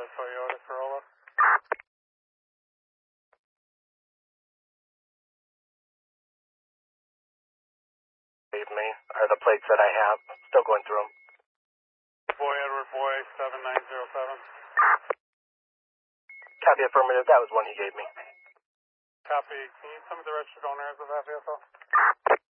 a Toyota Corolla. Leave me. Are the plates that I have. Still going through them. Boy Edward Boy 7907. Copy affirmative. That was one he gave me. Copy. Can you tell me the registered owners of that vehicle?